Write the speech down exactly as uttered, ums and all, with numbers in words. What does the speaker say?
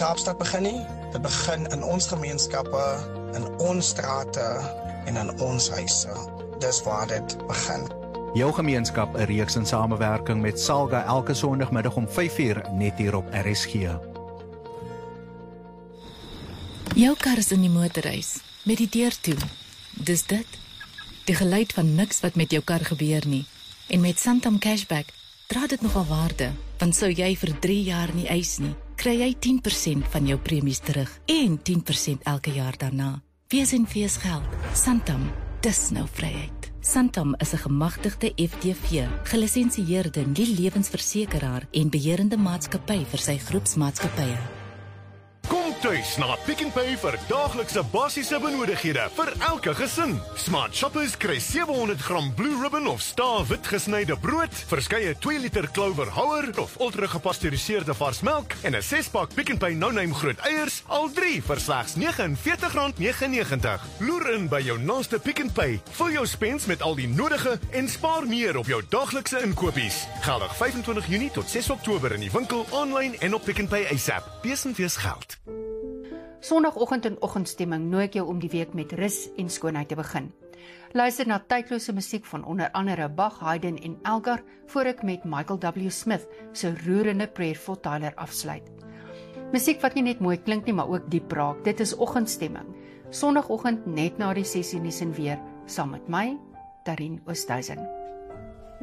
Kaapstad begin nie. Dit begin in ons gemeenskappe, in ons strate en in ons huise. Dis waar dit begin. Jou gemeenskap, 'n reeks in samewerking met Salga elke Sondagmiddag om vyf uur net hier op R S G. Jou kar is in die motorhuis, met die deur toe. Dis dit. Die geluid van niks wat met jou kar gebeur nie. En met Santam Cashback dra dit nogal waarde, want sou jy vir drie jaar nie eis nie, kry jy tien persent van jou premies terug en tien persent elke jaar daarna. Wees en wees geld. Santam, dis nou vryheid. Santam is 'n gemagtigde F D V, gelisensieerde nie-lewensversekeraar en beheerende maatskappy vir sy groepsmaatskappye. Kom tuis na Pick n Pay vir daaglikse basiese benodighede vir elke gesin. Smart shoppers kry sewe honderd gram Blue Ribbon of Star wit gesnyde brood, verskeie twee liter Clover houer of ultra gepasteuriseerde vars melk en 'n ses pak Pick n Pay no-name groot eiers, al drie vir slegs R negenenveertig negenennegentig. Loer in by jou naaste Pick n Pay. Vul jou spens met al die nodige en spaar meer op jou daaglikse inkopies. Geldig vyf en twintig Junie tot ses Oktober in die winkel, online en op Pick n Pay ASAP. Wees en wees geld. Sondagoggend en oggendstemming nooi ek jou om die week met rus en skoonheid te begin. Luister na tydlose musiek van onder andere Bach, Haydn en Elgar, voor ek met Michael W. Smith se roerende Prayerful Tyler afsluit. Musiek wat nie net mooi klink nie, maar ook diep raak. Dit is oggendstemming. Sondagoggend net na die sessie nuus en weer, saam met my, Tarien Oosthuizen.